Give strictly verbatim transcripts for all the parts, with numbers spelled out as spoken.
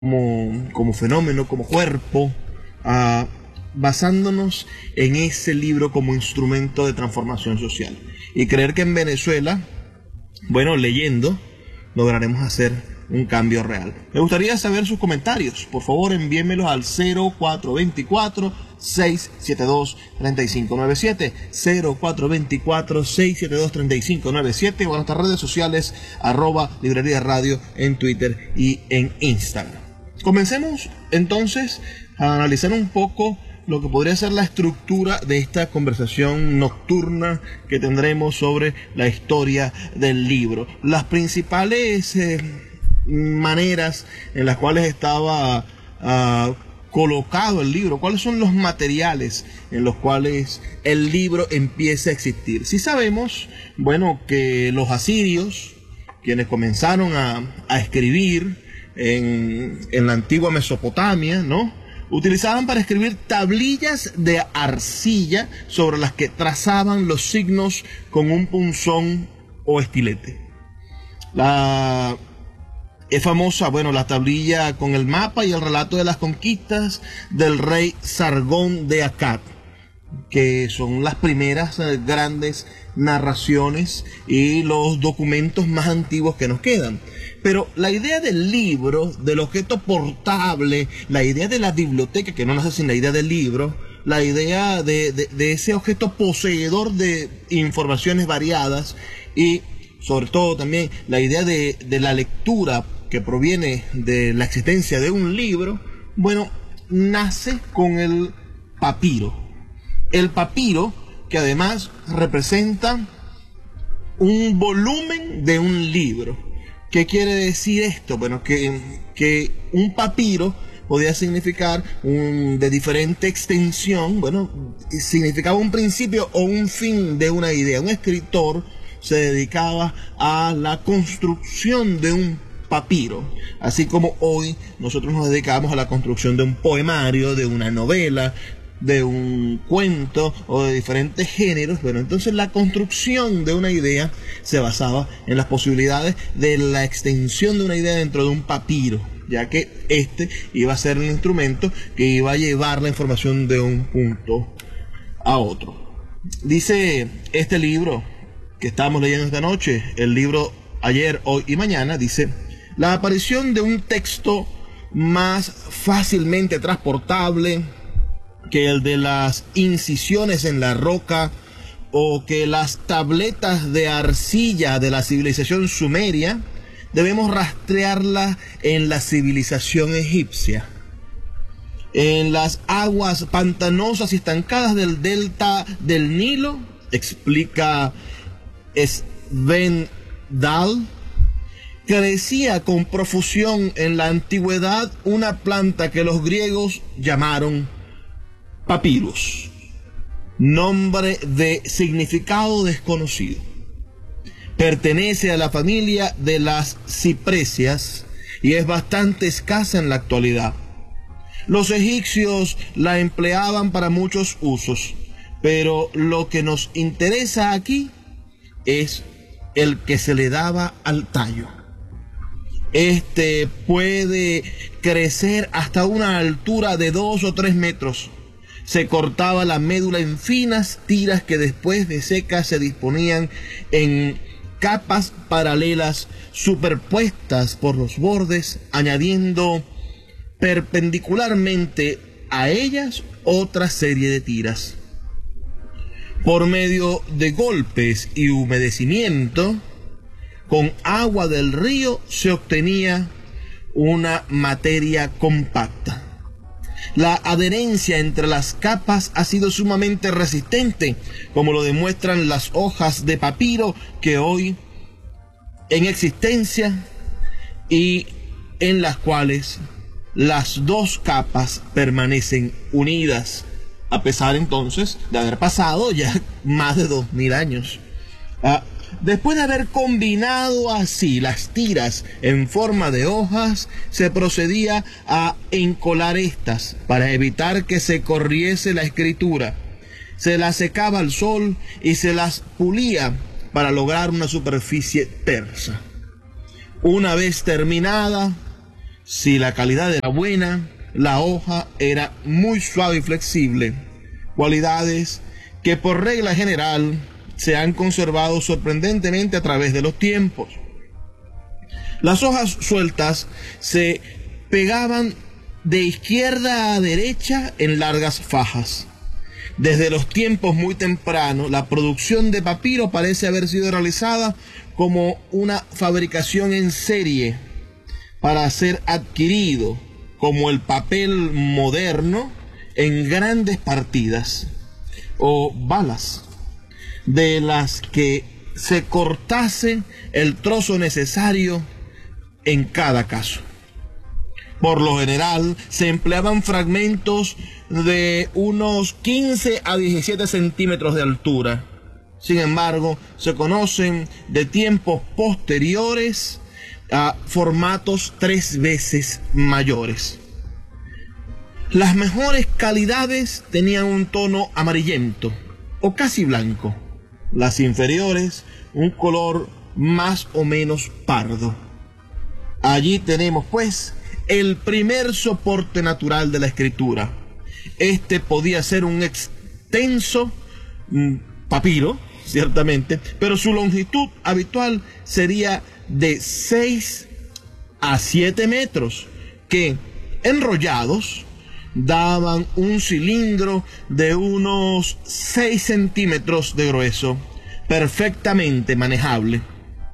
como, como fenómeno, como cuerpo, uh, basándonos en ese libro como instrumento de transformación social. Y creer que en Venezuela, bueno, leyendo, lograremos hacer un cambio real. Me gustaría saber sus comentarios. Por favor, envíenmelos al cero cuatro dos cuatro, seis siete dos, tres cinco nueve siete, cero cuatro dos cuatro, seis siete dos, tres cinco nueve siete o a nuestras redes sociales, arroba Librería Radio en Twitter y en Instagram. Comencemos entonces a analizar un poco lo que podría ser la estructura de esta conversación nocturna que tendremos sobre la historia del libro. Las principales eh, maneras en las cuales estaba uh, colocado el libro, cuáles son los materiales en los cuales el libro empieza a existir. Si sabemos, bueno, que los asirios, quienes comenzaron a, a escribir en, en la antigua Mesopotamia, ¿no?, utilizaban para escribir tablillas de arcilla sobre las que trazaban los signos con un punzón o estilete. La es famosa, bueno, la tablilla con el mapa y el relato de las conquistas del rey Sargón de Akkad, que son las primeras eh, grandes narraciones y los documentos más antiguos que nos quedan. Pero la idea del libro, del objeto portable, la idea de la biblioteca, que no nace sin la idea del libro, la idea de, de, de ese objeto poseedor de informaciones variadas y sobre todo también la idea de, de la lectura que proviene de la existencia de un libro, bueno, nace con el papiro. El papiro que además representa un volumen de un libro. ¿Qué quiere decir esto? Bueno, que, que un papiro podía significar un, de diferente extensión, bueno, significaba un principio o un fin de una idea. Un escritor se dedicaba a la construcción de un papiro, así como hoy nosotros nos dedicamos a la construcción de un poemario, de una novela, de un cuento o de diferentes géneros. Bueno, entonces la construcción de una idea se basaba en las posibilidades de la extensión de una idea dentro de un papiro, ya que este iba a ser el instrumento que iba a llevar la información de un punto a otro. Dice este libro que estamos leyendo esta noche, el libro Ayer, Hoy y Mañana, dice: la aparición de un texto más fácilmente transportable que el de las incisiones en la roca o que las tabletas de arcilla de la civilización sumeria, debemos rastrearla en la civilización egipcia. En las aguas pantanosas y estancadas del delta del Nilo, explica Sven Dahl, crecía con profusión en la antigüedad una planta que los griegos llamaron papyrus, nombre de significado desconocido. Pertenece a la familia de las cipresias y es bastante escasa en la actualidad. Los egipcios la empleaban para muchos usos, pero lo que nos interesa aquí es el que se le daba al tallo. Este puede crecer hasta una altura de dos o tres metros. Se cortaba la médula en finas tiras que después de secas se disponían en capas paralelas superpuestas por los bordes, añadiendo perpendicularmente a ellas otra serie de tiras. Por medio de golpes y humedecimiento, con agua del río se obtenía una materia compacta. La adherencia entre las capas ha sido sumamente resistente, como lo demuestran las hojas de papiro que hoy en existencia y en las cuales las dos capas permanecen unidas, a pesar entonces de haber pasado ya más de dos mil años. Ah, Después de haber combinado así las tiras en forma de hojas, se procedía a encolar estas para evitar que se corriese la escritura. Se las secaba al sol y se las pulía para lograr una superficie tersa. Una vez terminada, Si la calidad era buena, la hoja era muy suave y flexible, cualidades que por regla general se han conservado sorprendentemente a través de los tiempos. Las hojas sueltas se pegaban de izquierda a derecha en largas fajas. Desde los tiempos muy tempranos, la producción de papiro parece haber sido realizada como una fabricación en serie para ser adquirido, como el papel moderno, en grandes partidas o balas, de las que se cortase el trozo necesario en cada caso. Por lo general se empleaban fragmentos de unos quince a diecisiete centímetros de altura. Sin embargo, se conocen de tiempos posteriores a formatos tres veces mayores. Las mejores calidades tenían un tono amarillento o casi blanco. Las inferiores, un color más o menos pardo. Allí tenemos, pues, el primer soporte natural de la escritura. Este podía ser un extenso mm, papiro, ciertamente, pero su longitud habitual sería de seis a siete metros, que enrollados daban un cilindro de unos seis centímetros de grueso, perfectamente manejable.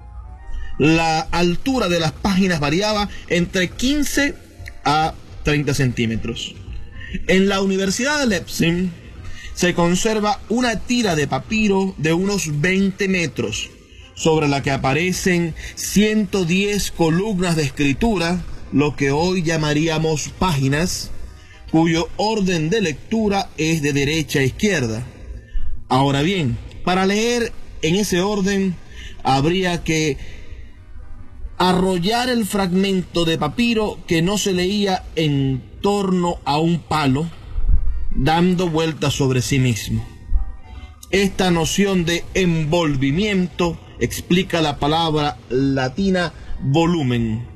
La altura de las páginas variaba entre quince a treinta centímetros. En la Universidad de Leipzig se conserva una tira de papiro de unos veinte metros, sobre la que aparecen ciento diez columnas de escritura, lo que hoy llamaríamos páginas, cuyo orden de lectura es de derecha a izquierda. Ahora bien, para leer en ese orden habría que arrollar el fragmento de papiro que no se leía en torno a un palo, dando vueltas sobre sí mismo. Esta noción de envolvimiento explica la palabra latina volumen,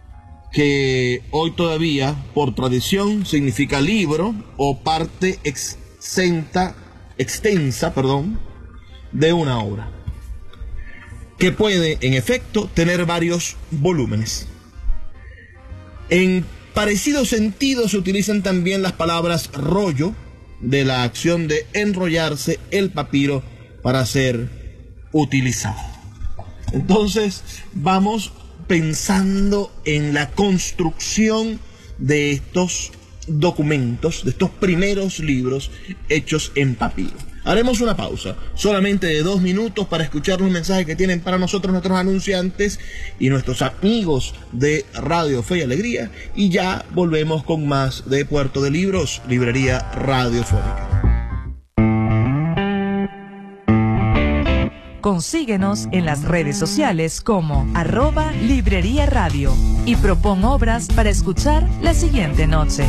que hoy todavía, por tradición, significa libro o parte exenta, extensa, perdón, de una obra, que puede, en efecto, tener varios volúmenes. En parecido sentido se utilizan también las palabras rollo, de la acción de enrollarse el papiro para ser utilizado. Entonces, vamos pensando en la construcción de estos documentos, de estos primeros libros hechos en papiro. Haremos una pausa, solamente de dos minutos, para escuchar los mensajes que tienen para nosotros nuestros anunciantes y nuestros amigos de Radio Fe y Alegría, y ya volvemos con más de Puerto de Libros, Librería Radiofónica. Consíguenos en las redes sociales como arroba Librería Radio y propon obras para escuchar la siguiente noche.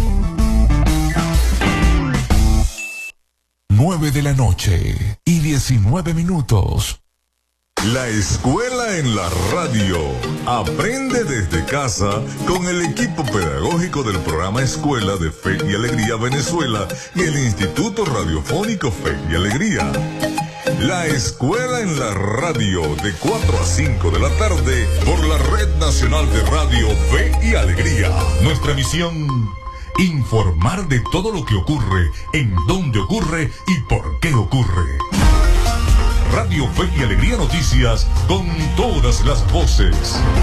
nueve de la noche y diecinueve minutos. La escuela en la radio. Aprende desde casa con el equipo pedagógico del programa Escuela de Fe y Alegría Venezuela y el Instituto Radiofónico Fe y Alegría. La escuela en la radio, de cuatro a cinco de la tarde por la Red Nacional de Radio Fe y Alegría. Nuestra misión: informar de todo lo que ocurre, en dónde ocurre y por qué ocurre. Radio Fe y Alegría Noticias, con todas las voces.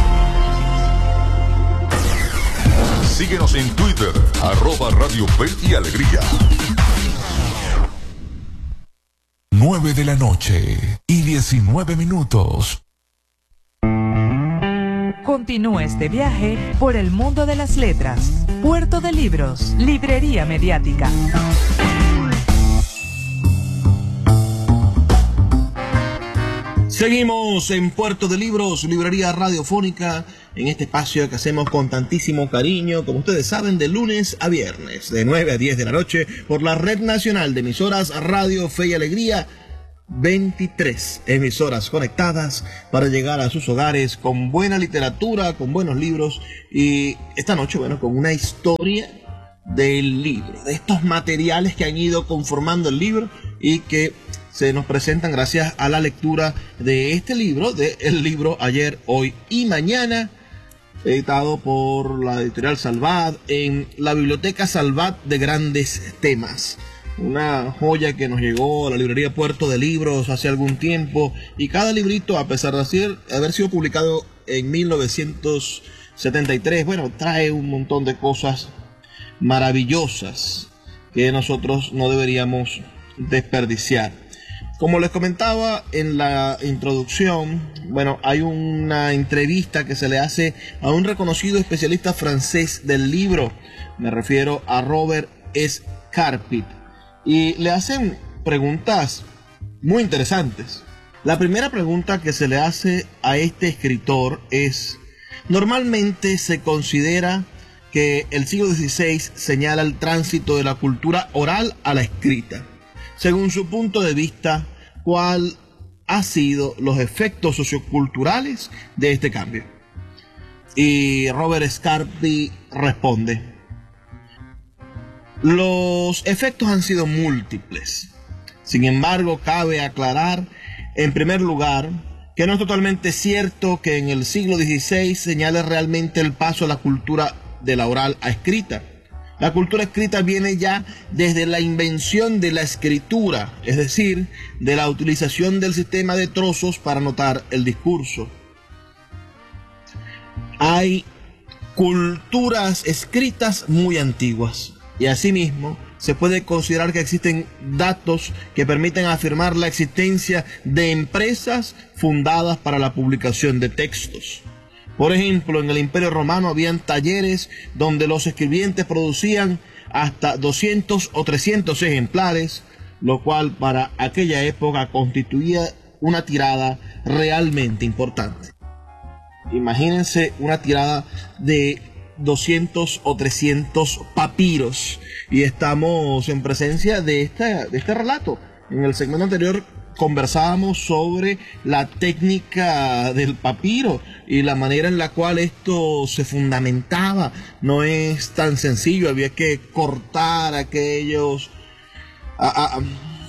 Síguenos en Twitter, arroba Radio Fe y Alegría. nueve de la noche y diecinueve minutos. Continúa este viaje por el mundo de las letras. Puerto de Libros, Librería Mediática. Seguimos en Puerto de Libros, Librería Radiofónica, en este espacio que hacemos con tantísimo cariño, como ustedes saben, de lunes a viernes, de nueve a diez de la noche, por la Red Nacional de Emisoras Radio Fe y Alegría, veintitrés emisoras conectadas para llegar a sus hogares con buena literatura, con buenos libros y esta noche, bueno, con una historia del libro, de estos materiales que han ido conformando el libro y que se nos presentan gracias a la lectura de este libro, de el libro Ayer, Hoy y Mañana, editado por la editorial Salvat en la Biblioteca Salvat de Grandes Temas. Una joya que nos llegó a la librería Puerto de Libros hace algún tiempo y cada librito, a pesar de ser, haber sido publicado en mil novecientos setenta y tres, bueno, trae un montón de cosas maravillosas que nosotros no deberíamos desperdiciar. Como les comentaba en la introducción, bueno, hay una entrevista que se le hace a un reconocido especialista francés del libro, me refiero a Robert Scarpit. Y le hacen preguntas muy interesantes. La primera pregunta que se le hace a este escritor es: normalmente se considera que el siglo dieciséis señala el tránsito de la cultura oral a la escrita. Según su punto de vista, ¿cuál han sido los efectos socioculturales de este cambio? Y Robert Scarpit responde: los efectos han sido múltiples. Sin embargo, cabe aclarar, en primer lugar, que no es totalmente cierto que en el siglo dieciséis señale realmente el paso a la cultura de la oral a escrita. La cultura escrita viene ya desde la invención de la escritura, es decir, de la utilización del sistema de trozos para anotar el discurso. Hay culturas escritas muy antiguas. Y asimismo, se puede considerar que existen datos que permiten afirmar la existencia de empresas fundadas para la publicación de textos. Por ejemplo, en el Imperio Romano habían talleres donde los escribientes producían hasta doscientos o trescientos ejemplares, lo cual para aquella época constituía una tirada realmente importante. Imagínense una tirada de doscientos o trescientos papiros y estamos en presencia de, esta, de este relato. En el segmento anterior conversábamos sobre la técnica del papiro y la manera en la cual esto se fundamentaba. No es tan sencillo, había que cortar aquellos a, a,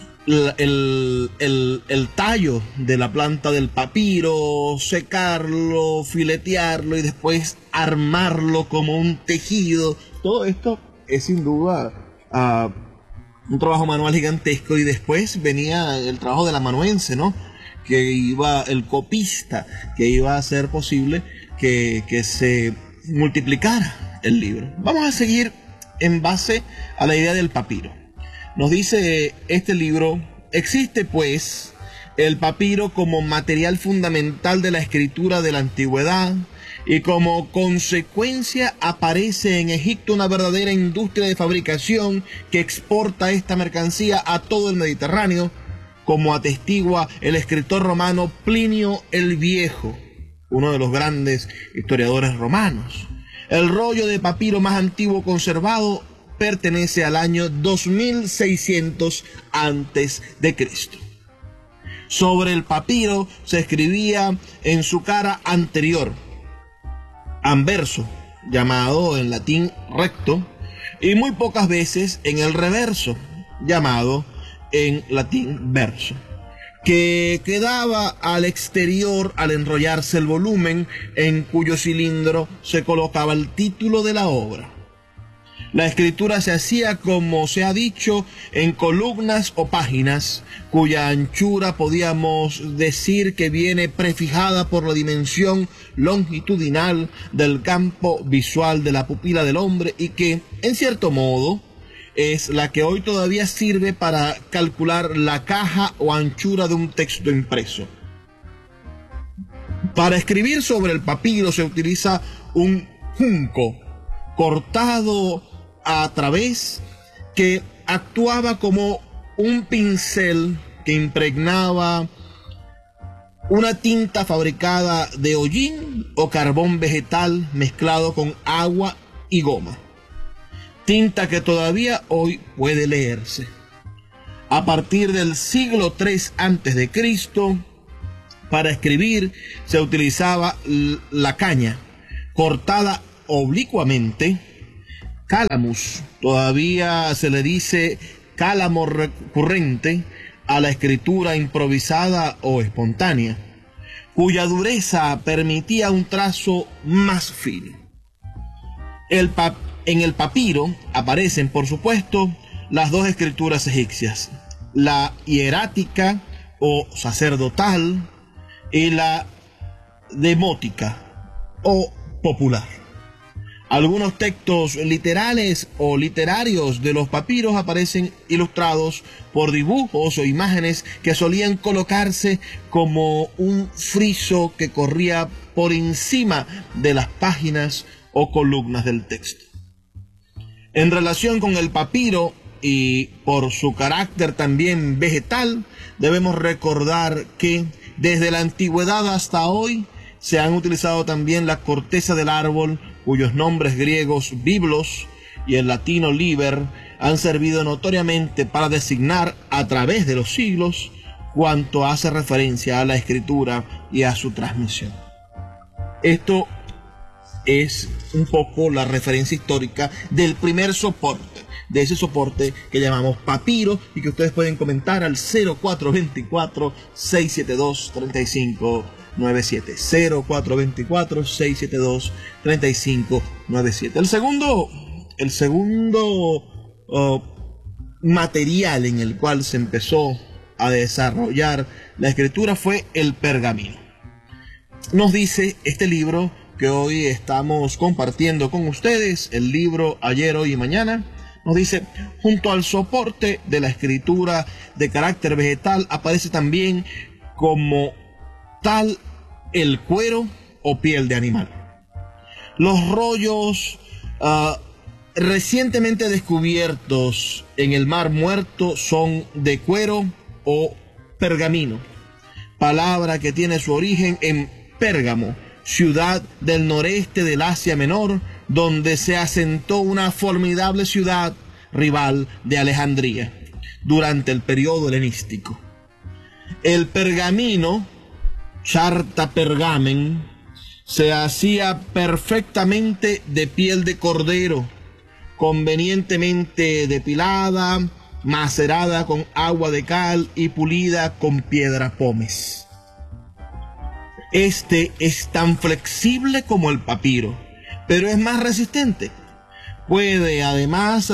el, el, el tallo de la planta del papiro, secarlo, filetearlo y después armarlo como un tejido. Todo esto es sin duda uh, un trabajo manual gigantesco. Y después venía el trabajo del amanuense, ¿no? Que iba, el copista, que iba a hacer posible que, que se multiplicara el libro. Vamos a seguir en base a la idea del papiro. Nos dice este libro: existe pues el papiro como material fundamental de la escritura de la antigüedad, y como consecuencia aparece en Egipto una verdadera industria de fabricación que exporta esta mercancía a todo el Mediterráneo, como atestigua el escritor romano Plinio el Viejo, uno de los grandes historiadores romanos. El rollo de papiro más antiguo conservado pertenece al año dos mil seiscientos antes de Cristo. Sobre el papiro se escribía en su cara anterior, anverso, llamado en latín recto, y muy pocas veces en el reverso, llamado en latín verso, que quedaba al exterior al enrollarse el volumen, en cuyo cilindro se colocaba el título de la obra. La escritura se hacía, como se ha dicho, en columnas o páginas, cuya anchura podíamos decir que viene prefijada por la dimensión longitudinal del campo visual de la pupila del hombre y que, en cierto modo, es la que hoy todavía sirve para calcular la caja o anchura de un texto impreso. Para escribir sobre el papiro se utiliza un junco cortado a través, que actuaba como un pincel que impregnaba una tinta fabricada de hollín o carbón vegetal mezclado con agua y goma, tinta que todavía hoy puede leerse. A partir del siglo tres antes de Cristo, para escribir se utilizaba la caña cortada oblicuamente, calamus. Todavía se le dice cálamo recurrente a la escritura improvisada o espontánea, cuya dureza permitía un trazo más fino. El pap en el papiro aparecen, por supuesto, las dos escrituras egipcias, la hierática o sacerdotal y la demótica o popular. Algunos textos literales o literarios de los papiros aparecen ilustrados por dibujos o imágenes que solían colocarse como un friso que corría por encima de las páginas o columnas del texto. En relación con el papiro y por su carácter también vegetal, debemos recordar que desde la antigüedad hasta hoy se han utilizado también la corteza del árbol, cuyos nombres griegos biblos y el latino liber han servido notoriamente para designar a través de los siglos cuanto hace referencia a la escritura y a su transmisión. Esto es un poco la referencia histórica del primer soporte, de ese soporte que llamamos papiro y que ustedes pueden comentar al cero cuatro dos cuatro, seis siete dos, tres cinco nueve siete. cero cuatro dos cuatro, seis siete dos, tres cinco nueve siete. El segundo, el segundo uh, material en el cual se empezó a desarrollar la escritura fue el pergamino. Nos dice este libro que hoy estamos compartiendo con ustedes, el libro Ayer, Hoy y Mañana, nos dice: junto al soporte de la escritura de carácter vegetal aparece también como tal el cuero o piel de animal. Los rollos uh, recientemente descubiertos en el Mar Muerto son de cuero o pergamino, palabra que tiene su origen en Pérgamo, ciudad del noreste del Asia Menor, donde se asentó una formidable ciudad rival de Alejandría durante el periodo helenístico. El pergamino, charta pergamen, se hacía perfectamente de piel de cordero, convenientemente depilada, macerada con agua de cal y pulida con piedra pómez. Este es tan flexible como el papiro, pero es más resistente. Puede además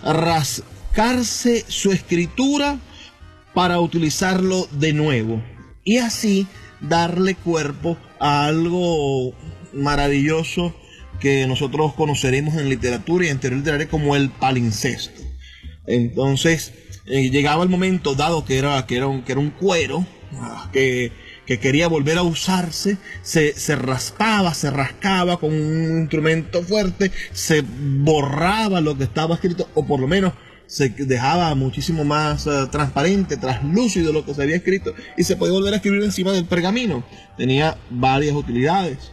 rascarse su escritura para utilizarlo de nuevo y así darle cuerpo a algo maravilloso que nosotros conoceremos en literatura y en teoría literaria como el palincesto. Entonces eh, llegaba el momento, dado que era, que era, un, que era un cuero que, que quería volver a usarse, se, se raspaba, se rascaba con un instrumento fuerte, se borraba lo que estaba escrito, o por lo menos se dejaba muchísimo más uh, transparente, translúcido lo que se había escrito, y se podía volver a escribir encima del pergamino. Tenía varias utilidades.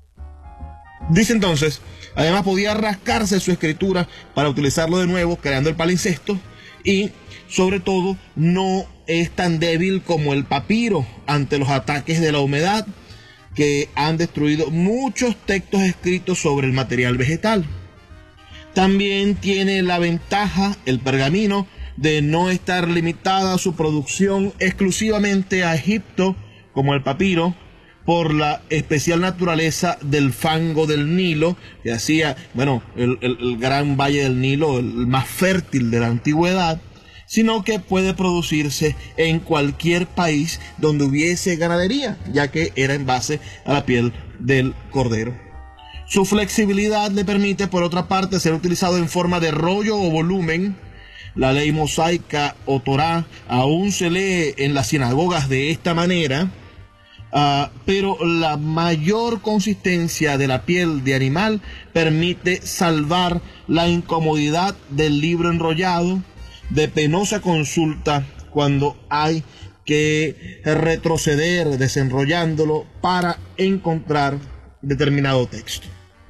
Dice entonces, además podía rascarse su escritura para utilizarlo de nuevo, creando el palincesto, y sobre todo no es tan débil como el papiro ante los ataques de la humedad, que han destruido muchos textos escritos sobre el material vegetal. También tiene la ventaja, el pergamino, de no estar limitada su producción exclusivamente a Egipto, como el papiro, por la especial naturaleza del fango del Nilo, que hacía, bueno, el, el, el gran valle del Nilo, el más fértil de la antigüedad, sino que puede producirse en cualquier país donde hubiese ganadería, ya que era en base a la piel del cordero. Su flexibilidad le permite, por otra parte, ser utilizado en forma de rollo o volumen. La ley mosaica o Torá aún se lee en las sinagogas de esta manera, uh, pero la mayor consistencia de la piel de animal permite salvar la incomodidad del libro enrollado, de penosa consulta cuando hay que retroceder desenrollándolo para encontrar determinado texto.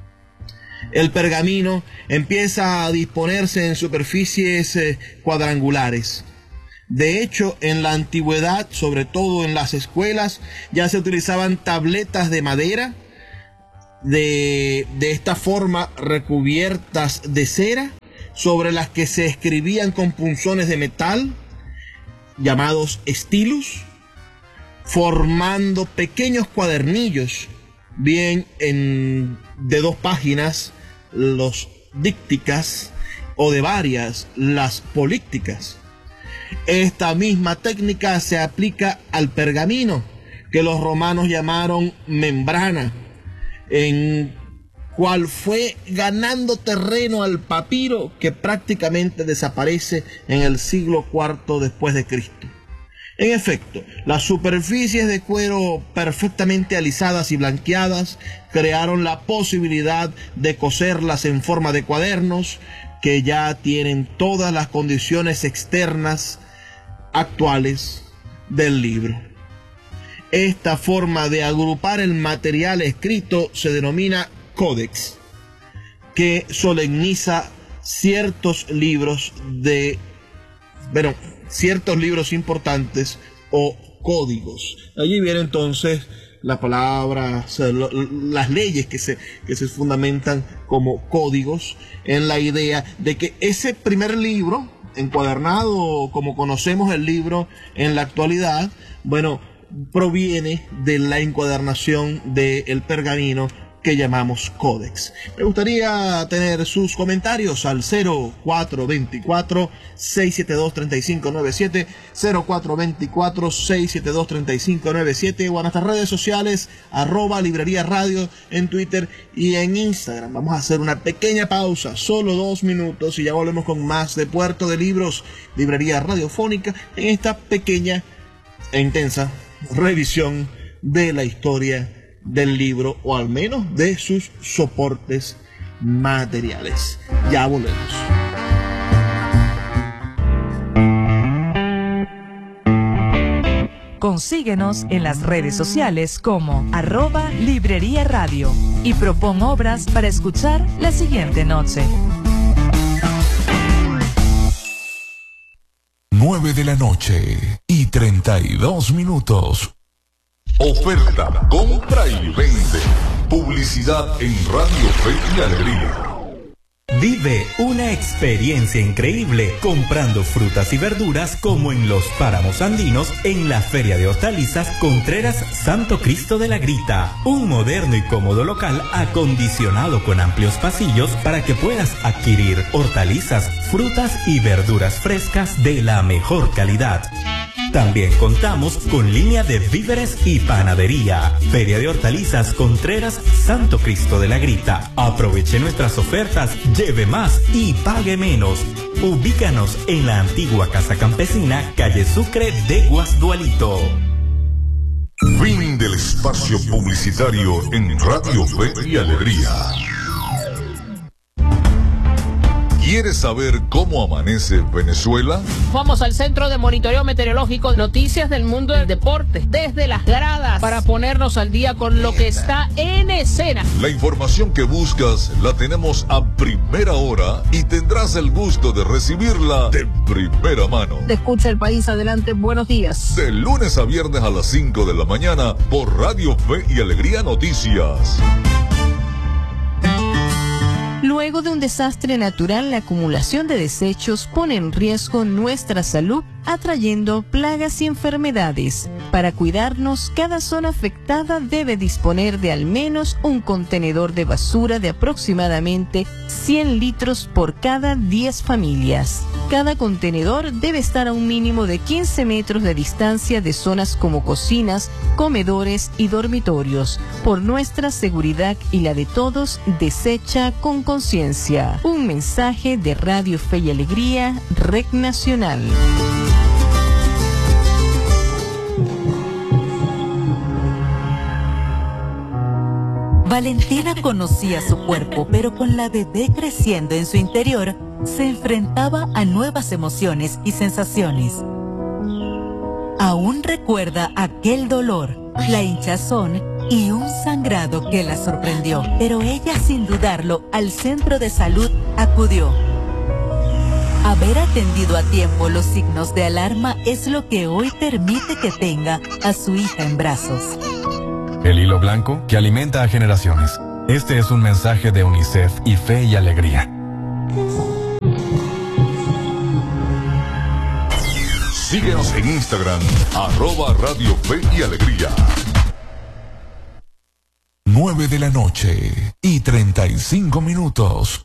El pergamino empieza a disponerse en superficies eh, cuadrangulares. De hecho, en la antigüedad, sobre todo en las escuelas, ya se utilizaban tabletas de madera, de, de esta forma recubiertas de cera, sobre las que se escribían con punzones de metal, llamados stylus, formando pequeños cuadernillos, bien en, de dos páginas, los dícticas, o de varias, las polípticas. Esta misma técnica se aplica al pergamino, que los romanos llamaron membrana, en cual fue ganando terreno al papiro, que prácticamente desaparece en el siglo cuarto después de Cristo. En efecto, las superficies de cuero perfectamente alisadas y blanqueadas crearon la posibilidad de coserlas en forma de cuadernos, que ya tienen todas las condiciones externas actuales del libro. Esta forma de agrupar el material escrito se denomina códex, que solemniza ciertos libros de, bueno, ciertos libros importantes o códigos. Allí viene entonces la palabra, las leyes que se, que se fundamentan como códigos, en la idea de que ese primer libro, encuadernado como conocemos el libro en la actualidad, bueno, proviene de la encuadernación del pergamino que llamamos códex. Me gustaría tener sus comentarios al cero cuatro dos cuatro, seis siete dos, tres cinco nueve siete, cero cuatro dos cuatro, seis siete dos, tres cinco nueve siete, o a nuestras redes sociales, arroba Librería Radio en Twitter y en Instagram. Vamos a hacer una pequeña pausa, solo dos minutos, y ya volvemos con más de Puerto de Libros, Librería Radiofónica, en esta pequeña e intensa revisión de la historia del libro, o al menos de sus soportes materiales. Ya volvemos. Consíguenos en las redes sociales como arroba Librería Radio y propon obras para escuchar la siguiente noche. nueve de la noche y treinta y dos minutos. Oferta, compra y vende. Publicidad en Radio Fe y Alegría. Vive una experiencia increíble comprando frutas y verduras como en los páramos andinos en la Feria de Hortalizas Contreras Santo Cristo de la Grita. Un moderno y cómodo local acondicionado con amplios pasillos para que puedas adquirir hortalizas, frutas y verduras frescas de la mejor calidad. También contamos con línea de víveres y panadería. Feria de Hortalizas Contreras Santo Cristo de la Grita. Aproveche nuestras ofertas, lleve más y pague menos. Ubícanos en la antigua Casa Campesina, calle Sucre de Guasdualito. Fin del espacio publicitario en Radio Fe y Alegría. ¿Quieres saber cómo amanece Venezuela? Vamos al Centro de Monitoreo Meteorológico, noticias del mundo del deporte, desde las gradas, para ponernos al día con lo que está en escena. La información que buscas la tenemos a primera hora y tendrás el gusto de recibirla de primera mano. Te escucha el país, adelante, buenos días. De lunes a viernes a las cinco de la mañana por Radio Fe y Alegría Noticias. Luego de un desastre natural, la acumulación de desechos pone en riesgo nuestra salud, atrayendo plagas y enfermedades. Para cuidarnos, cada zona afectada debe disponer de al menos un contenedor de basura de aproximadamente cien litros por cada diez familias. Cada contenedor debe estar a un mínimo de quince metros de distancia de zonas como cocinas, comedores y dormitorios. Por nuestra seguridad y la de todos, desecha con conciencia. Un mensaje de Radio Fe y Alegría, Red Nacional. Valentina conocía su cuerpo, pero con la bebé creciendo en su interior, se enfrentaba a nuevas emociones y sensaciones. Aún recuerda aquel dolor, la hinchazón y un sangrado que la sorprendió, pero ella sin dudarlo al centro de salud acudió. Haber atendido a tiempo los signos de alarma es lo que hoy permite que tenga a su hija en brazos. El hilo blanco que alimenta a generaciones. Este es un mensaje de UNICEF y Fe y Alegría. Síguenos en Instagram, arroba Radio Fe y Alegría. nueve de la noche y treinta y cinco minutos.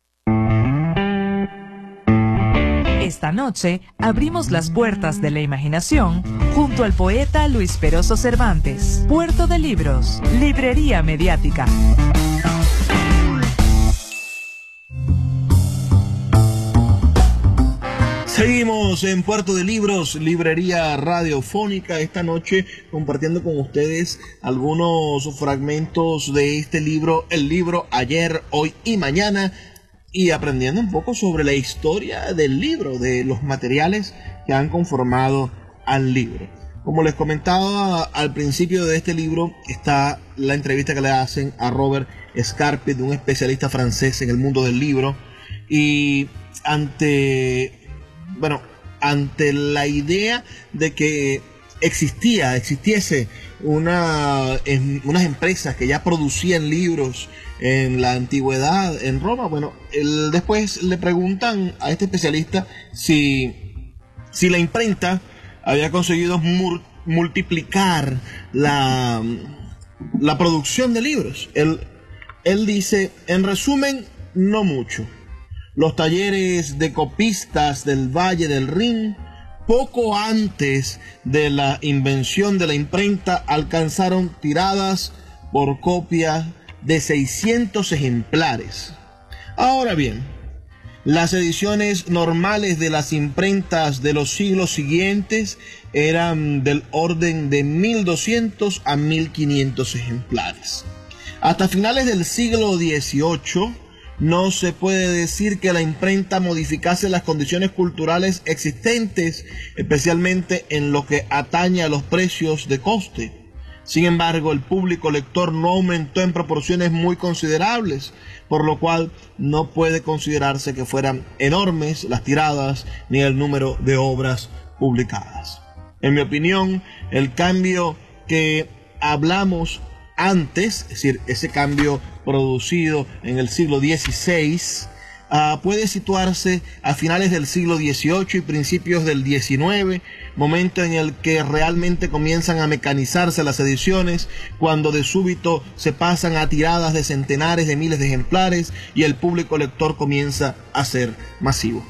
Esta noche abrimos las puertas de la imaginación junto al poeta Luis Peroso Cervantes. Puerto de Libros, Librería Mediática. Seguimos en Puerto de Libros, Librería Radiofónica, esta noche compartiendo con ustedes algunos fragmentos de este libro, el libro Ayer, Hoy y Mañana, y aprendiendo un poco sobre la historia del libro, de los materiales que han conformado al libro. Como les comentaba al principio de este libro, está la entrevista que le hacen a Robert Scarpit, un especialista francés en el mundo del libro, y ante... Bueno, ante la idea de que existía, existiese una, en, unas empresas que ya producían libros en la antigüedad en Roma, bueno, él, después le preguntan a este especialista si, si la imprenta había conseguido mur, multiplicar la, la producción de libros. Él, él dice, en resumen, no mucho. Los talleres de copistas del Valle del Rin, poco antes de la invención de la imprenta, alcanzaron tiradas por copia de seiscientos ejemplares. Ahora bien, las ediciones normales de las imprentas de los siglos siguientes eran del orden de mil doscientos a mil quinientos ejemplares. Hasta finales del siglo dieciocho, no se puede decir que la imprenta modificase las condiciones culturales existentes, especialmente en lo que atañe a los precios de coste. Sin embargo, el público lector no aumentó en proporciones muy considerables, por lo cual no puede considerarse que fueran enormes las tiradas ni el número de obras publicadas. En mi opinión, el cambio que hablamos antes, es decir, ese cambio producido en el siglo dieciséis, uh, puede situarse a finales del siglo dieciocho y principios del diecinueve, momento en el que realmente comienzan a mecanizarse las ediciones, cuando de súbito se pasan a tiradas de centenares de miles de ejemplares y el público lector comienza a ser masivo.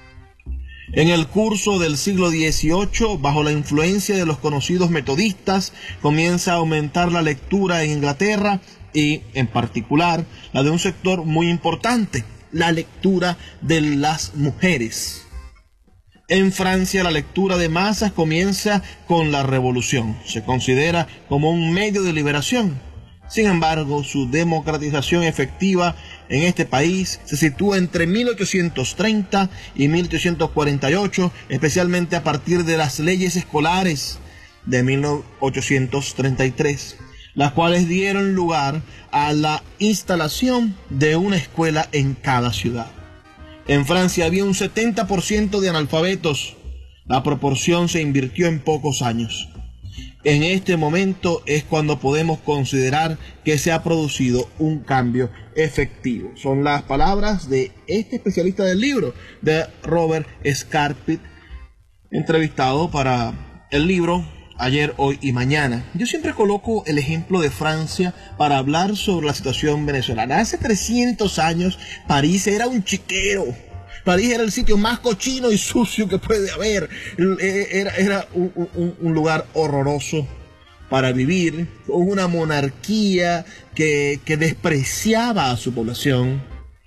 En el curso del siglo dieciocho, bajo la influencia de los conocidos metodistas, comienza a aumentar la lectura en Inglaterra y, en particular, la de un sector muy importante, la lectura de las mujeres. En Francia, la lectura de masas comienza con la Revolución. Se considera como un medio de liberación. Sin embargo, su democratización efectiva en este país se sitúa entre mil ochocientos treinta y mil ochocientos cuarenta y ocho, especialmente a partir de las leyes escolares de mil ochocientos treinta y tres, las cuales dieron lugar a la instalación de una escuela en cada ciudad. En Francia había un setenta por ciento de analfabetos. La proporción se invirtió en pocos años. En este momento es cuando podemos considerar que se ha producido un cambio efectivo. Son las palabras de este especialista del libro, de Robert Scarpit, entrevistado para el libro Ayer, Hoy y Mañana. Yo siempre coloco el ejemplo de Francia para hablar sobre la situación venezolana. Hace trescientos años París era un chiquero. París era el sitio más cochino y sucio que puede haber. Era, era un, un, un lugar horroroso para vivir, con una monarquía que, que despreciaba a su población,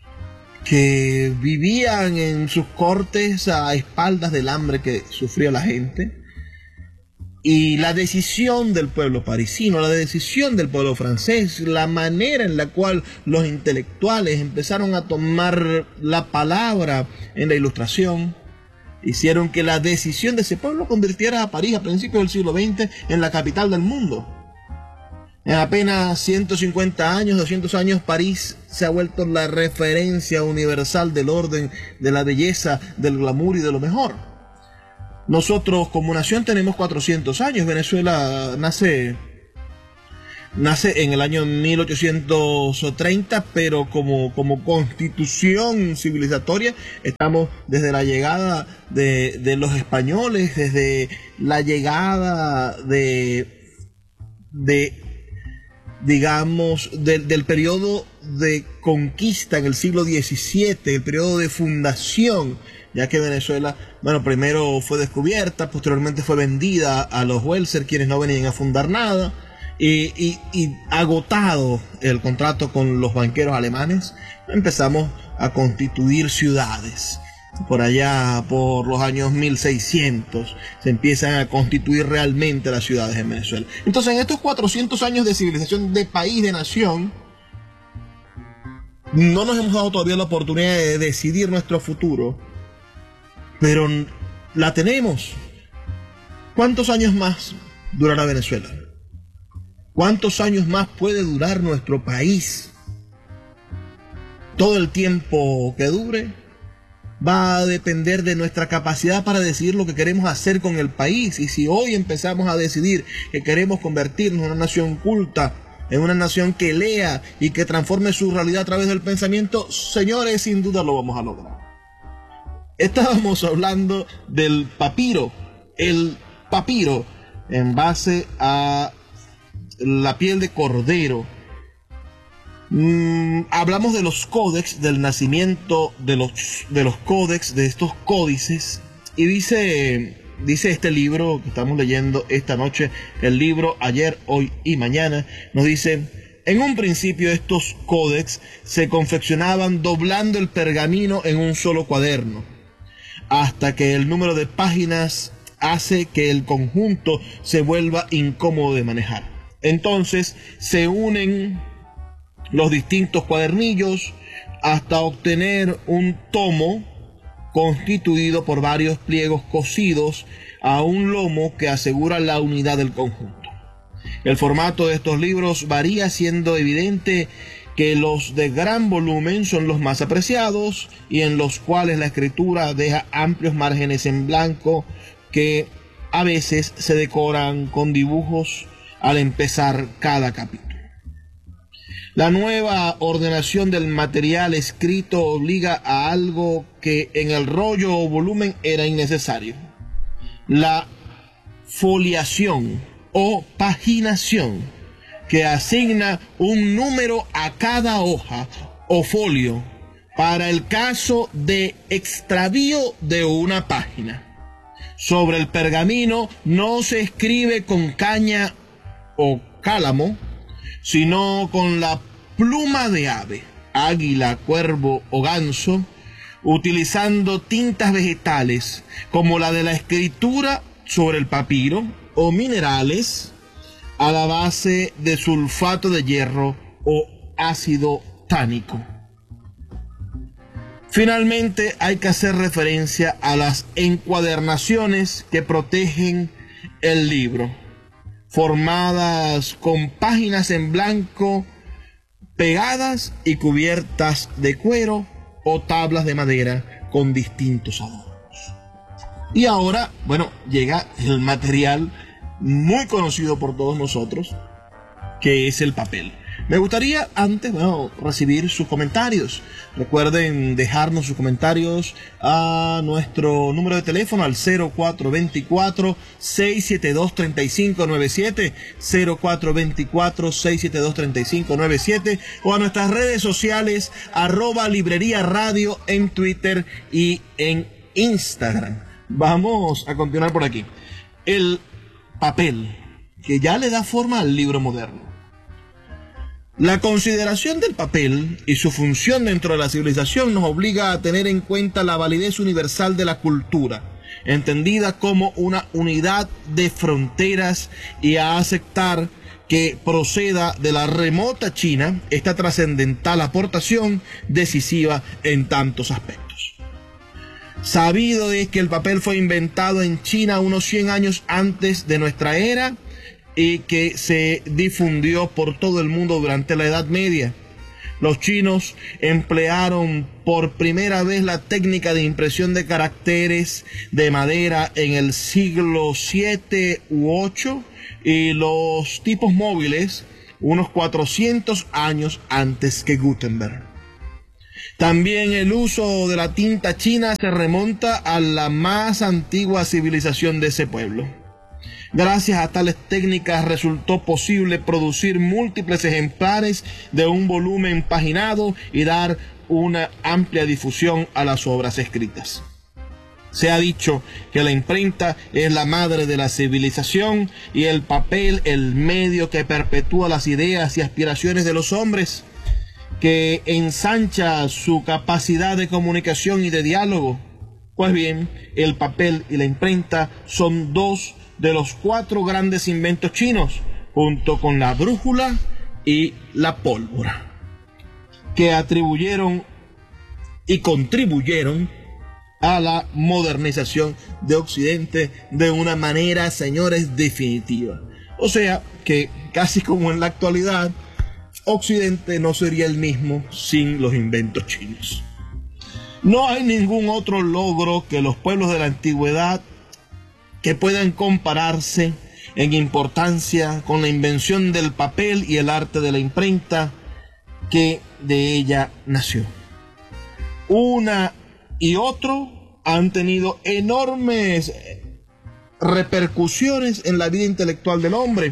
que vivían en sus cortes a espaldas del hambre que sufría la gente. Y la decisión del pueblo parisino, la decisión del pueblo francés, la manera en la cual los intelectuales empezaron a tomar la palabra en la Ilustración, hicieron que la decisión de ese pueblo convirtiera a París a principios del siglo veinte en la capital del mundo. En apenas ciento cincuenta años, doscientos años, París se ha vuelto la referencia universal del orden, de la belleza, del glamour y de lo mejor. Nosotros como nación tenemos cuatrocientos años. Venezuela nace, nace en el año mil ochocientos treinta, pero como, como constitución civilizatoria estamos desde la llegada de, de los españoles, desde la llegada de... de digamos, del, del periodo de conquista en el siglo diecisiete, el periodo de fundación, ya que Venezuela, bueno, primero fue descubierta, posteriormente fue vendida a los Welser, quienes no venían a fundar nada, y, y, y agotado el contrato con los banqueros alemanes, empezamos a constituir ciudades. Por allá, por los años mil seiscientos, se empiezan a constituir realmente las ciudades en Venezuela. Entonces, en estos cuatrocientos años de civilización, de país, de nación, no nos hemos dado todavía la oportunidad de decidir nuestro futuro, pero la tenemos. ¿Cuántos años más durará Venezuela? ¿Cuántos años más puede durar nuestro país? Todo el tiempo que dure va a depender de nuestra capacidad para decidir lo que queremos hacer con el país. Y si hoy empezamos a decidir que queremos convertirnos en una nación culta, en una nación que lea y que transforme su realidad a través del pensamiento, señores, sin duda lo vamos a lograr. Estábamos hablando del papiro. El papiro, en base a la piel de cordero. Mm, hablamos de los códex, del nacimiento de los, de los códex, de estos códices, y dice, dice este libro que estamos leyendo esta noche, el libro Ayer, Hoy y Mañana, nos dice: en un principio estos códex se confeccionaban doblando el pergamino en un solo cuaderno, hasta que el número de páginas hace que el conjunto se vuelva incómodo de manejar. Entonces se unen los distintos cuadernillos hasta obtener un tomo constituido por varios pliegos cosidos a un lomo que asegura la unidad del conjunto. El formato de estos libros varía, siendo evidente que los de gran volumen son los más apreciados y en los cuales la escritura deja amplios márgenes en blanco que a veces se decoran con dibujos al empezar cada capítulo. La nueva ordenación del material escrito obliga a algo que en el rollo o volumen era innecesario: la foliación o paginación, que asigna un número a cada hoja o folio para el caso de extravío de una página. Sobre el pergamino no se escribe con caña o cálamo, sino con la pluma de ave, águila, cuervo o ganso, utilizando tintas vegetales como la de la escritura sobre el papiro, o minerales a la base de sulfato de hierro o ácido tánico. Finalmente, hay que hacer referencia a las encuadernaciones que protegen el libro, formadas con páginas en blanco pegadas y cubiertas de cuero o tablas de madera con distintos adornos. Y ahora, bueno, llega el material muy conocido por todos nosotros, que es el papel. Me gustaría antes, bueno, recibir sus comentarios. Recuerden dejarnos sus comentarios a nuestro número de teléfono al cero cuatro dos cuatro, seis siete dos, tres cinco nueve siete, cero cuatro dos cuatro, seis siete dos, tres cinco nueve siete, o a nuestras redes sociales arroba librería radio en Twitter y en Instagram. Vamos a continuar por aquí. El papel, que ya le da forma al libro moderno. La consideración del papel y su función dentro de la civilización nos obliga a tener en cuenta la validez universal de la cultura, entendida como una unidad de fronteras, y a aceptar que proceda de la remota China esta trascendental aportación decisiva en tantos aspectos. Sabido es que el papel fue inventado en China unos cien años antes de nuestra era, y que se difundió por todo el mundo durante la Edad Media. Los chinos emplearon por primera vez la técnica de impresión de caracteres de madera en el siglo siete u ocho y los tipos móviles unos cuatrocientos años antes que Gutenberg. También el uso de la tinta china se remonta a la más antigua civilización de ese pueblo. Gracias a tales técnicas resultó posible producir múltiples ejemplares de un volumen paginado y dar una amplia difusión a las obras escritas. Se ha dicho que la imprenta es la madre de la civilización y el papel el medio que perpetúa las ideas y aspiraciones de los hombres, que ensancha su capacidad de comunicación y de diálogo. Pues bien, el papel y la imprenta son dos de los cuatro grandes inventos chinos, junto con la brújula y la pólvora, que atribuyeron y contribuyeron a la modernización de Occidente de una manera, señores, definitiva. O sea, que casi como en la actualidad, Occidente no sería el mismo sin los inventos chinos. No hay ningún otro logro que los pueblos de la antigüedad que puedan compararse en importancia con la invención del papel y el arte de la imprenta que de ella nació. Una y otro han tenido enormes repercusiones en la vida intelectual del hombre.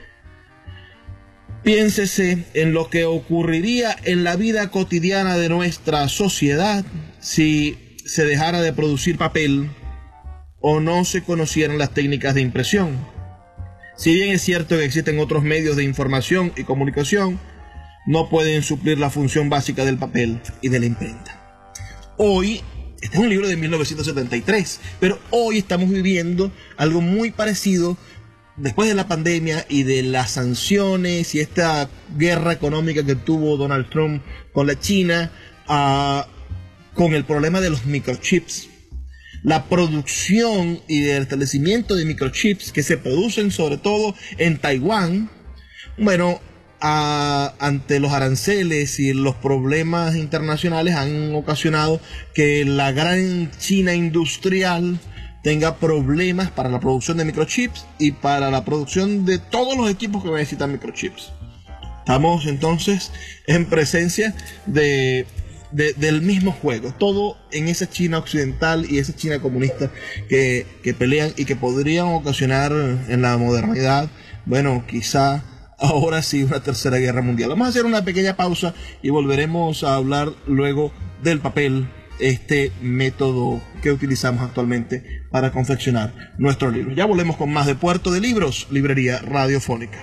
Piénsese en lo que ocurriría en la vida cotidiana de nuestra sociedad si se dejara de producir papel o no se conocieran las técnicas de impresión. Si bien es cierto que existen otros medios de información y comunicación, no pueden suplir la función básica del papel y de la imprenta. Hoy, este es un libro de mil novecientos setenta y tres, pero hoy estamos viviendo algo muy parecido después de la pandemia y de las sanciones y esta guerra económica que tuvo Donald Trump con la China, uh, con el problema de los microchips. La producción y el establecimiento de microchips que se producen sobre todo en Taiwán, bueno, a, ante los aranceles y los problemas internacionales han ocasionado que la gran China industrial tenga problemas para la producción de microchips y para la producción de todos los equipos que necesitan microchips. Estamos entonces en presencia de... De, del mismo juego, todo en esa China occidental y esa China comunista que, que pelean y que podrían ocasionar en la modernidad, bueno, quizá ahora sí una tercera guerra mundial. Vamos a hacer una pequeña pausa y volveremos a hablar luego del papel, este método que utilizamos actualmente para confeccionar nuestros libros. Ya volvemos con más de Puerto de Libros, librería radiofónica.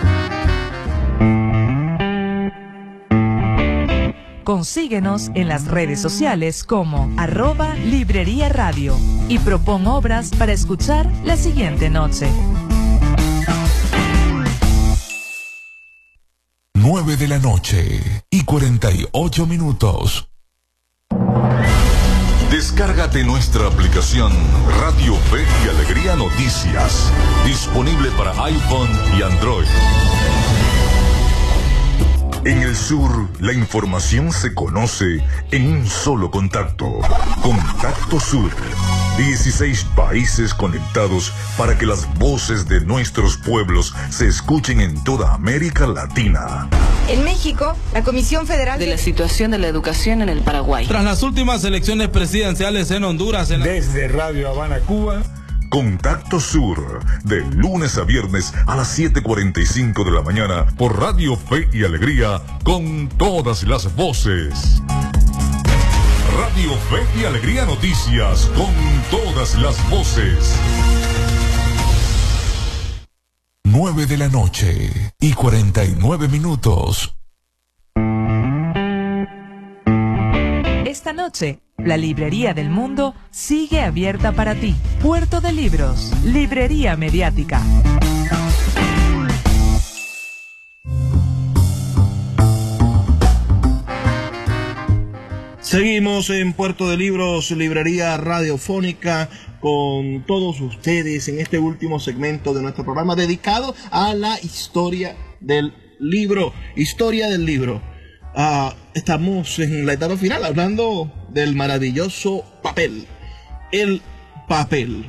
Consíguenos en las redes sociales como arroba librería radio y propon obras para escuchar la siguiente noche. nueve de la noche y cuarenta y ocho minutos. Descárgate nuestra aplicación Radio Fe y Alegría Noticias, disponible para iPhone y Android. En el sur, la información se conoce en un solo contacto. Contacto Sur. dieciséis países conectados para que las voces de nuestros pueblos se escuchen en toda América Latina. En México, la Comisión Federal de la Situación de la Educación en el Paraguay. Tras las últimas elecciones presidenciales en Honduras. En la... Desde Radio Habana, Cuba. Contacto Sur, de lunes a viernes a las siete cuarenta y cinco de la mañana por Radio Fe y Alegría, con todas las voces. Radio Fe y Alegría Noticias, con todas las voces. nueve de la noche y cuarenta y nueve minutos. Esta noche, la Librería del Mundo sigue abierta para ti. Puerto de Libros, Librería Mediática. Seguimos en Puerto de Libros, Librería Radiofónica, con todos ustedes en este último segmento de nuestro programa dedicado a la historia del libro. Historia del libro. Uh, estamos en la etapa final hablando del maravilloso papel. El papel.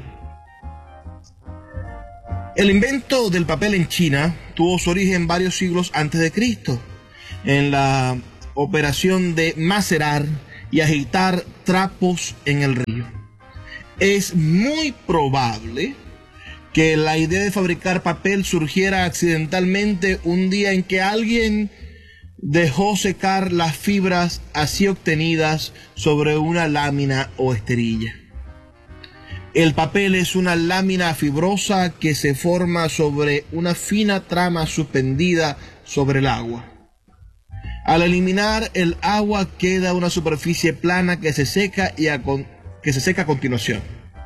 El invento del papel en China tuvo su origen varios siglos antes de Cristo, en la operación de macerar y agitar trapos en el río. Es muy probable que la idea de fabricar papel surgiera accidentalmente un día en que alguien dejó secar las fibras así obtenidas sobre una lámina o esterilla. El papel es una lámina fibrosa que se forma sobre una fina trama suspendida sobre el agua. Al eliminar el agua queda una superficie plana que se seca y a con, que se seca a continuación.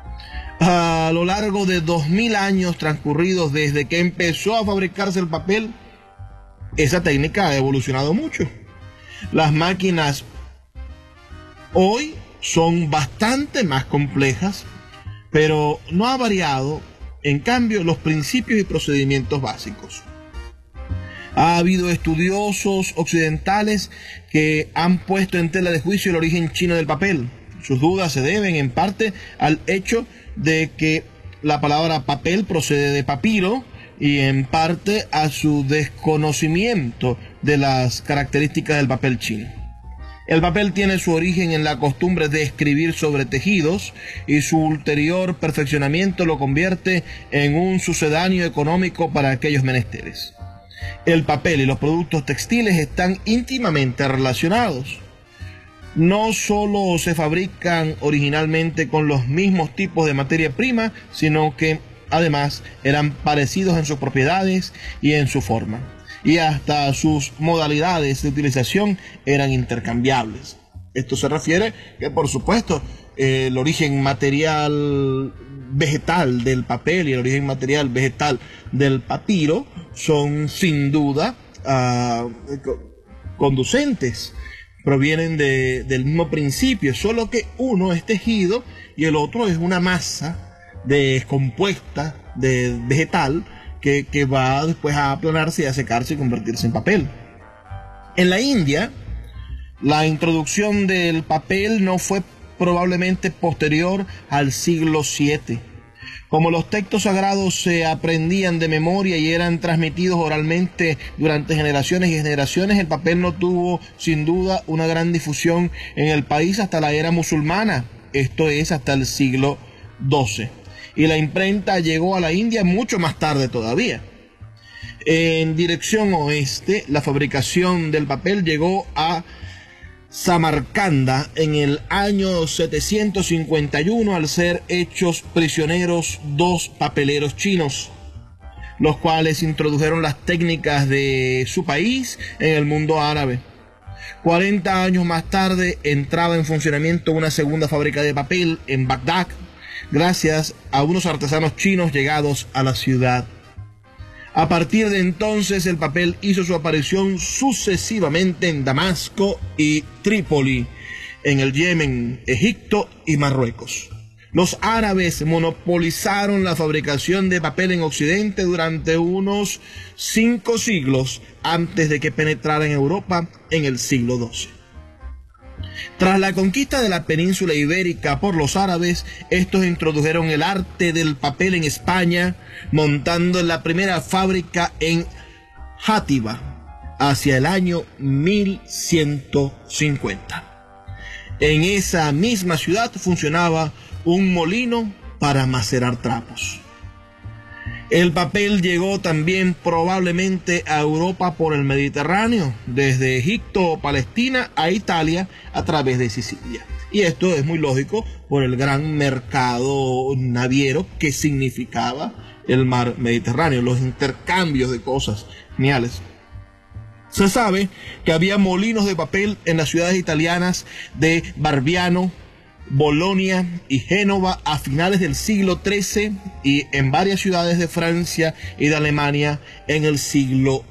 A lo largo de dos mil años transcurridos desde que empezó a fabricarse el papel, esa técnica ha evolucionado mucho. Las máquinas hoy son bastante más complejas, pero no ha variado, en cambio, los principios y procedimientos básicos. Ha habido estudiosos occidentales que han puesto en tela de juicio el origen chino del papel. Sus dudas se deben en parte al hecho de que la palabra papel procede de papiro y en parte a su desconocimiento de las características del papel chino. El papel tiene su origen en la costumbre de escribir sobre tejidos y su ulterior perfeccionamiento lo convierte en un sucedáneo económico para aquellos menesteres. El papel y los productos textiles están íntimamente relacionados. No solo se fabrican originalmente con los mismos tipos de materia prima, sino que además eran parecidos en sus propiedades y en su forma. Y hasta sus modalidades de utilización eran intercambiables. Esto se refiere que, por supuesto, eh, el origen material vegetal del papel y el origen material vegetal del papiro son sin duda uh, conducentes, provienen de, del mismo principio, solo que uno es tejido y el otro es una masa descompuesta de vegetal Que, que va después a aplanarse y a secarse y convertirse en papel. En la India, la introducción del papel no fue probablemente posterior al siglo siete. Como los textos sagrados se aprendían de memoria y eran transmitidos oralmente durante generaciones y generaciones, el papel no tuvo sin duda una gran difusión en el país hasta la era musulmana, esto es hasta el siglo doce. Y la imprenta llegó a la India mucho más tarde todavía. En dirección oeste, la fabricación del papel llegó a Samarcanda en el año setecientos cincuenta y uno al ser hechos prisioneros dos papeleros chinos, los cuales introdujeron las técnicas de su país en el mundo árabe. cuarenta años más tarde entraba en funcionamiento una segunda fábrica de papel en Bagdad, gracias a unos artesanos chinos llegados a la ciudad. A partir de entonces el papel hizo su aparición sucesivamente en Damasco y Trípoli, en el Yemen, Egipto y Marruecos. Los árabes monopolizaron la fabricación de papel en Occidente durante unos cinco siglos antes de que penetrara en Europa en el siglo doce. Tras la conquista de la península ibérica por los árabes, estos introdujeron el arte del papel en España, montando la primera fábrica en Játiva hacia el año mil ciento cincuenta. En esa misma ciudad funcionaba un molino para macerar trapos. El papel llegó también probablemente a Europa por el Mediterráneo, desde Egipto o Palestina a Italia a través de Sicilia. Y esto es muy lógico por el gran mercado naviero que significaba el mar Mediterráneo, los intercambios de cosas geniales. Se sabe que había molinos de papel en las ciudades italianas de Barbiano, Bolonia y Génova a finales del siglo trece y en varias ciudades de Francia y de Alemania en el siglo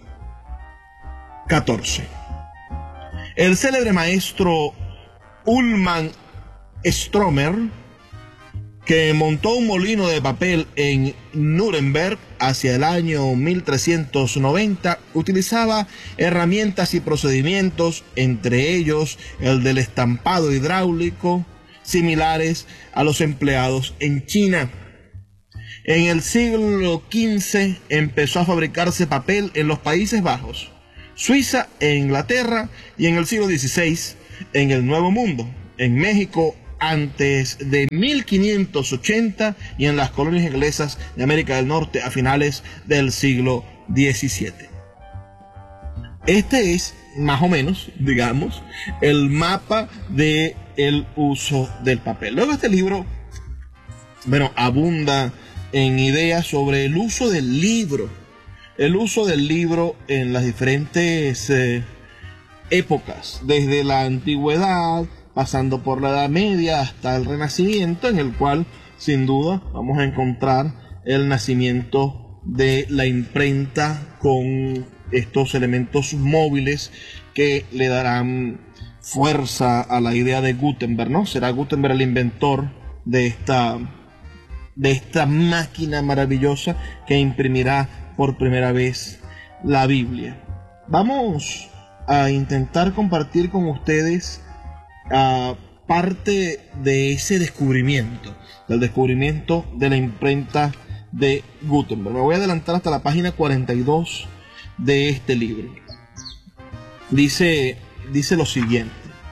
catorce. El célebre maestro Ullmann Stromer, que montó un molino de papel en Nuremberg hacia el año mil trescientos noventa, utilizaba herramientas y procedimientos, entre ellos el del estampado hidráulico, similares a los empleados en China. En el siglo quince empezó a fabricarse papel en los Países Bajos, Suiza e Inglaterra, y en el siglo dieciséis en el Nuevo Mundo, en México antes de mil quinientos ochenta y en las colonias inglesas de América del Norte a finales del siglo diecisiete. Este es más o menos, digamos, el mapa de el uso del papel. Luego este libro, bueno, abunda en ideas sobre el uso del libro, el uso del libro en las diferentes eh, épocas, desde la antigüedad, pasando por la Edad Media hasta el Renacimiento, en el cual sin duda vamos a encontrar el nacimiento de la imprenta con estos elementos móviles que le darán fuerza a la idea de Gutenberg, ¿no? Será Gutenberg el inventor de esta, de esta máquina maravillosa que imprimirá por primera vez la Biblia. Vamos a intentar compartir con ustedes uh, parte de ese descubrimiento, del descubrimiento de la imprenta de Gutenberg. Me voy a adelantar hasta la página cuarenta y dos de este libro. Dice, dice lo siguiente.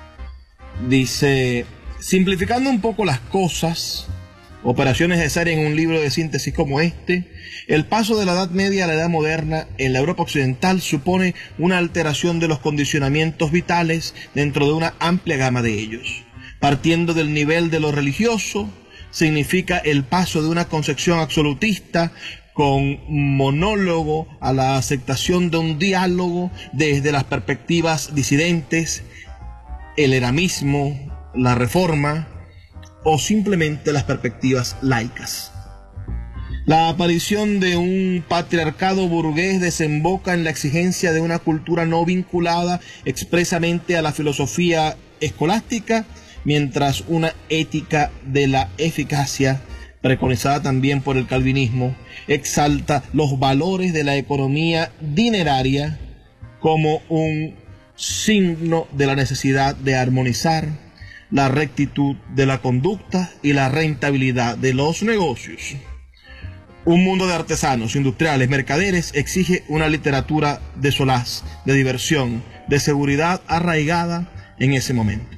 Dice, simplificando un poco las cosas, operaciones necesarias en un libro de síntesis como este, el paso de la Edad Media a la Edad Moderna en la Europa Occidental supone una alteración de los condicionamientos vitales dentro de una amplia gama de ellos. Partiendo del nivel de lo religioso, significa el paso de una concepción absolutista con monólogo a la aceptación de un diálogo desde las perspectivas disidentes, el eramismo, la reforma o simplemente las perspectivas laicas. La aparición de un patriarcado burgués desemboca en la exigencia de una cultura no vinculada expresamente a la filosofía escolástica, mientras una ética de la eficacia, preconizada también por el calvinismo, exalta los valores de la economía dineraria como un signo de la necesidad de armonizar la rectitud de la conducta y la rentabilidad de los negocios. Un mundo de artesanos, industriales, mercaderes exige una literatura de solaz, de diversión, de seguridad arraigada en ese momento.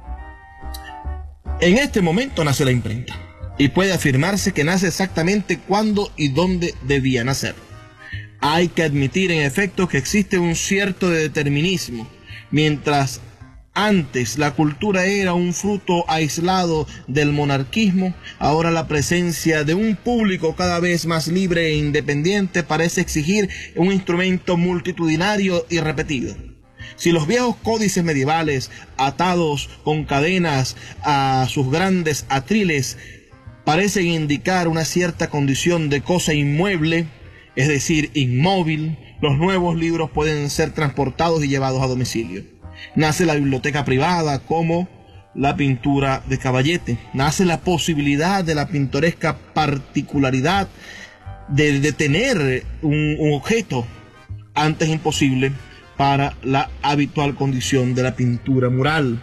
En este momento nace la imprenta, y puede afirmarse que nace exactamente cuándo y dónde debía nacer. Hay que admitir en efecto que existe un cierto determinismo. Mientras antes la cultura era un fruto aislado del monarquismo, ahora la presencia de un público cada vez más libre e independiente parece exigir un instrumento multitudinario y repetido. Si los viejos códices medievales, atados con cadenas a sus grandes atriles, parecen indicar una cierta condición de cosa inmueble, es decir, inmóvil, los nuevos libros pueden ser transportados y llevados a domicilio. Nace la biblioteca privada como la pintura de caballete. Nace la posibilidad de la pintoresca particularidad de, de tener un, un objeto antes imposible para la habitual condición de la pintura mural.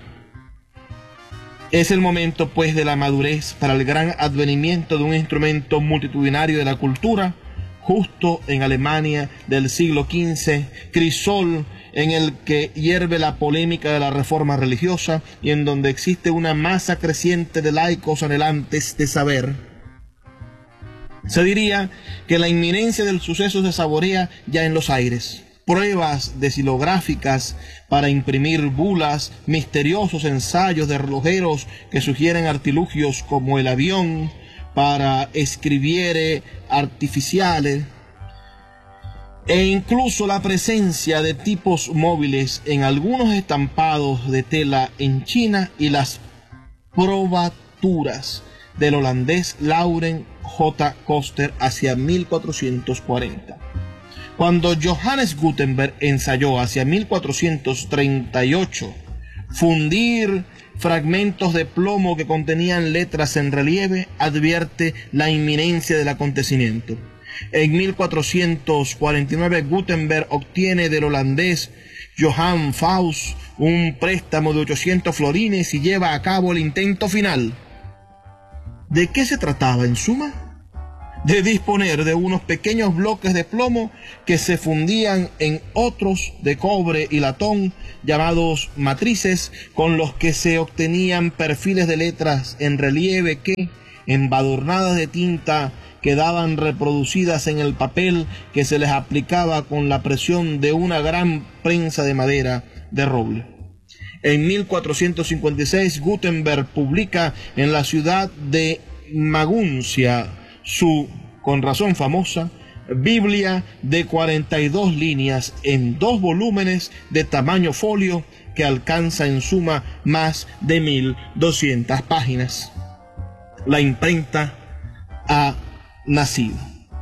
Es el momento, pues, de la madurez para el gran advenimiento de un instrumento multitudinario de la cultura, justo en Alemania del siglo quince, crisol en el que hierve la polémica de la reforma religiosa y en donde existe una masa creciente de laicos anhelantes de saber. Se diría que la inminencia del suceso se saborea ya en los aires. Pruebas desilográficas para imprimir bulas, misteriosos ensayos de relojeros que sugieren artilugios como el avión para escribiere artificiales, e incluso la presencia de tipos móviles en algunos estampados de tela en China y las probaturas del holandés Lauren J. Koster hacia mil cuatrocientos cuarenta. Cuando Johannes Gutenberg ensayó hacia mil cuatrocientos treinta y ocho fundir fragmentos de plomo que contenían letras en relieve, advierte la inminencia del acontecimiento. En mil cuatrocientos cuarenta y nueve, Gutenberg obtiene del holandés Johann Faust un préstamo de ochocientos florines y lleva a cabo el intento final. ¿De qué se trataba en suma? De disponer de unos pequeños bloques de plomo que se fundían en otros de cobre y latón, llamados matrices, con los que se obtenían perfiles de letras en relieve que, embadurnadas de tinta, quedaban reproducidas en el papel que se les aplicaba con la presión de una gran prensa de madera de roble. En mil cuatrocientos cincuenta y seis, Gutenberg publica en la ciudad de Maguncia su, con razón famosa, Biblia de cuarenta y dos líneas en dos volúmenes de tamaño folio que alcanza en suma más de mil doscientas páginas. La imprenta ha nacido.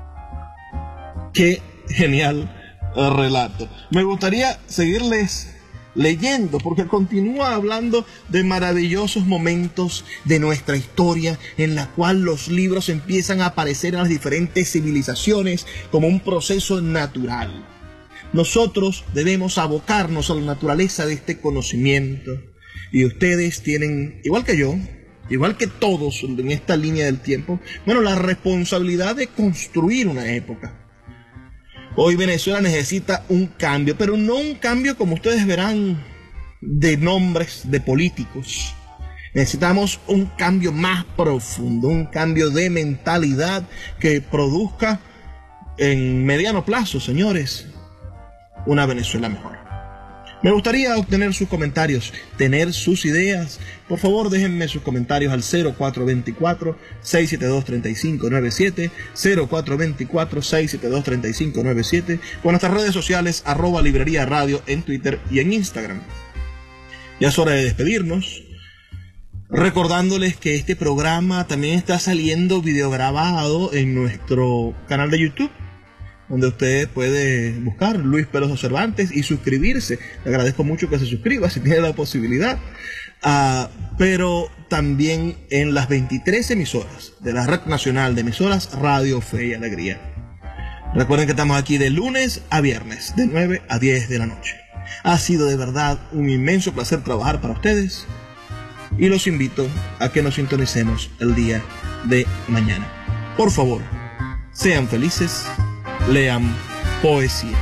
Qué genial relato. Me gustaría seguirles leyendo porque continúa hablando de maravillosos momentos de nuestra historia en la cual los libros empiezan a aparecer en las diferentes civilizaciones como un proceso natural. Nosotros debemos abocarnos a la naturaleza de este conocimiento y ustedes tienen, igual que yo, igual que todos en esta línea del tiempo, bueno, la responsabilidad de construir una época. Hoy Venezuela necesita un cambio, pero no un cambio, como ustedes verán, de nombres de políticos. Necesitamos un cambio más profundo, un cambio de mentalidad que produzca en mediano plazo, señores, una Venezuela mejor. Me gustaría obtener sus comentarios, tener sus ideas. Por favor, déjenme sus comentarios al cero cuatro dos cuatro, seis siete dos, tres cinco nueve siete, cero cuatro dos cuatro, seis siete dos, tres cinco nueve siete, con nuestras redes sociales, arroba Librería Radio en Twitter y en Instagram. Ya es hora de despedirnos, recordándoles que este programa también está saliendo videograbado en nuestro canal de YouTube, donde usted puede buscar Luis Peroso Cervantes y suscribirse. Le agradezco mucho que se suscriba si tiene la posibilidad. Uh, pero también en las veintitrés emisoras de la Red Nacional de Emisoras Radio Fe y Alegría. Recuerden que estamos aquí de lunes a viernes, de nueve a diez de la noche. Ha sido de verdad un inmenso placer trabajar para ustedes y los invito a que nos sintonicemos el día de mañana. Por favor, sean felices. Lean poesía.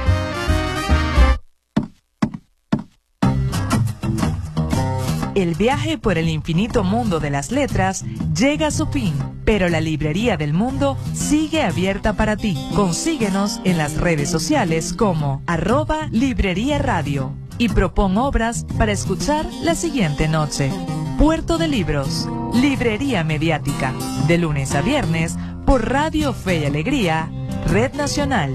El viaje por el infinito mundo de las letras llega a su fin, pero la Librería del Mundo sigue abierta para ti. Consíguenos en las redes sociales como arroba Librería Radio y propon obras para escuchar la siguiente noche. Puerto de Libros, Librería Mediática, de lunes a viernes por Radio Fe y Alegría, Red Nacional.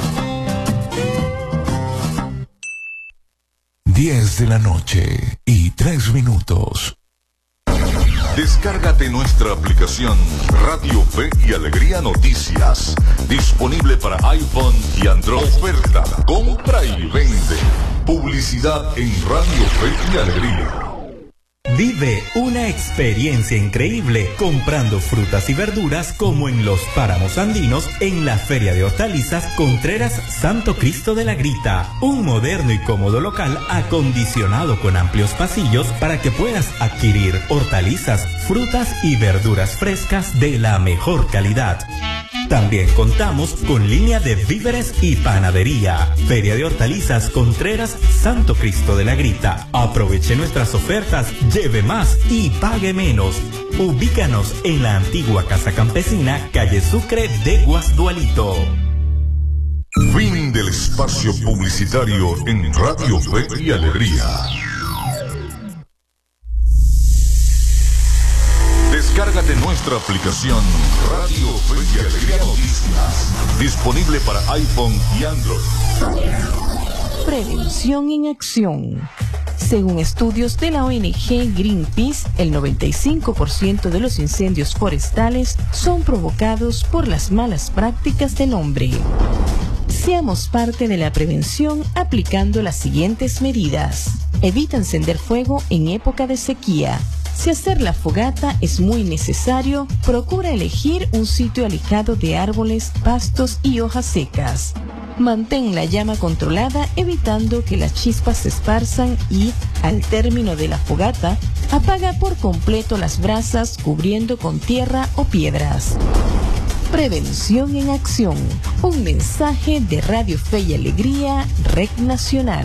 diez de la noche y tres minutos. Descárgate nuestra aplicación Radio Fe y Alegría Noticias, disponible para iPhone y Android. Oferta, compra y vende. Publicidad en Radio Fe y Alegría. Vive una experiencia increíble comprando frutas y verduras como en los páramos andinos en la Feria de Hortalizas Contreras Santo Cristo de la Grita. Un moderno y cómodo local acondicionado con amplios pasillos para que puedas adquirir hortalizas, frutas y verduras frescas de la mejor calidad. También contamos con línea de víveres y panadería. Feria de Hortalizas Contreras Santo Cristo de la Grita. Aproveche nuestras ofertas, lleve más y pague menos. Ubícanos en la antigua Casa Campesina, calle Sucre de Guasdualito. Fin del espacio publicitario en Radio Fe y Alegría. Descárgate nuestra aplicación Radio Fe y Alegría Noticias, disponible para iPhone y Android. Prevención en acción. Según estudios de la O N G Greenpeace, el noventa y cinco por ciento de los incendios forestales son provocados por las malas prácticas del hombre. Seamos parte de la prevención aplicando las siguientes medidas. Evita encender fuego en época de sequía. Si hacer la fogata es muy necesario, procura elegir un sitio alejado de árboles, pastos y hojas secas. Mantén la llama controlada, evitando que las chispas se esparzan y, al término de la fogata, apaga por completo las brasas cubriendo con tierra o piedras. Prevención en acción. Un mensaje de Radio Fe y Alegría, Red Nacional.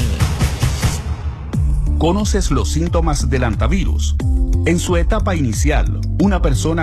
¿Conoces los síntomas del hantavirus? En su etapa inicial, una persona